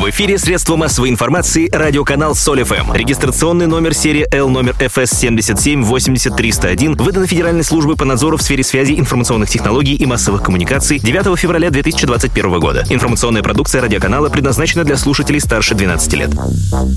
В эфире средства массовой информации радиоканал Соль ФМ. Регистрационный номер серии L номер ФС 77-80-301 выдан Федеральной службой по надзору в сфере связи, информационных технологий и массовых коммуникаций 9 февраля 2021 года. Информационная продукция радиоканала предназначена для слушателей старше 12 лет.